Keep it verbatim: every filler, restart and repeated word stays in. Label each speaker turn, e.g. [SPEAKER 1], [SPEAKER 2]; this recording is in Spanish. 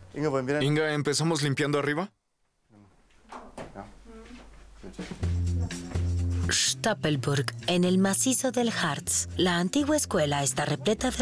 [SPEAKER 1] Inga, ¿empezamos limpiando arriba?
[SPEAKER 2] Stoppelburg, en el macizo del Harz. La antigua escuela está repleta de